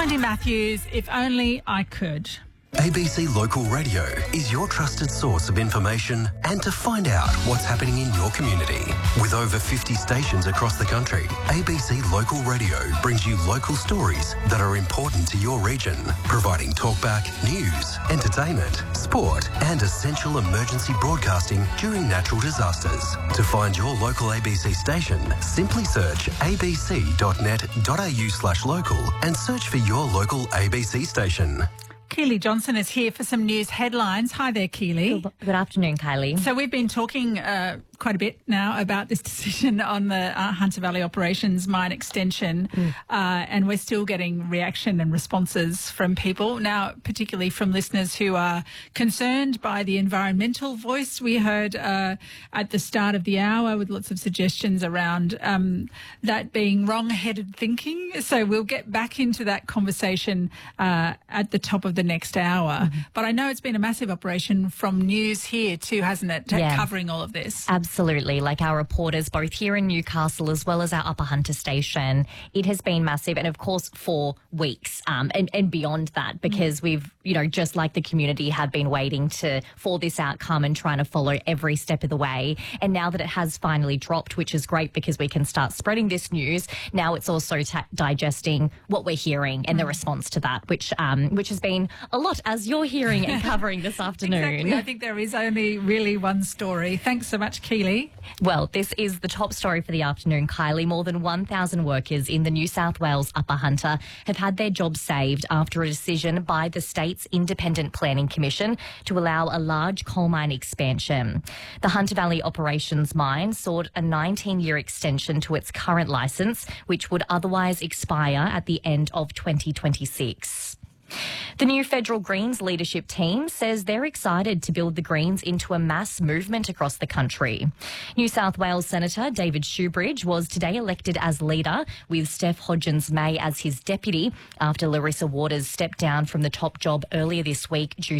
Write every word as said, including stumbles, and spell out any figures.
Andy Matthews, If Only I Could. A B C Local Radio is your trusted source of information and to find out what's happening in your community. With over fifty stations across the country, A B C Local Radio brings you local stories that are important to your region, providing talkback, news, entertainment, sport and essential emergency broadcasting during natural disasters. To find your local A B C station, simply search abc.net.au slash local and search for your local A B C station. Keely Johnson is here for some news headlines. Hi there, Keely. Good, good afternoon, Kylie. So we've been talking uh, quite a bit now about this decision on the uh, Hunter Valley Operations mine extension, mm. uh, and we're still getting reaction and responses from people, now particularly from listeners who are concerned by the environmental voice we heard uh, at the start of the hour, with lots of suggestions around um, that being wrong-headed thinking. So we'll get back into that conversation uh, at the top of the next hour. Mm-hmm. But I know it's been a massive operation from news here too, hasn't it, yeah. covering all of this? Absolutely. Like our reporters, both here in Newcastle as well as our Upper Hunter station, it has been massive. And of course, for weeks um, and, and beyond that, because mm. we've, you know, just like the community have been waiting to for this outcome and trying to follow every step of the way. And now that it has finally dropped, which is great because we can start spreading this news, now it's also ta- digesting what we're hearing and mm. the response to that, which um, which has been a lot, as you're hearing and covering this afternoon. Exactly. I think there is only really one story. Thanks so much, Keely. Well, this is the top story for the afternoon, Kylie. More than one thousand workers in the New South Wales Upper Hunter have had their jobs saved after a decision by the state's Independent Planning Commission to allow a large coal mine expansion. The Hunter Valley Operations mine sought a nineteen-year extension to its current licence, which would otherwise expire at the end of twenty twenty-six. The new federal Greens leadership team says they're excited to build the Greens into a mass movement across the country. New South Wales Senator David Shoebridge was today elected as leader, with Steph Hodgins-May as his deputy, after Larissa Waters stepped down from the top job earlier this week due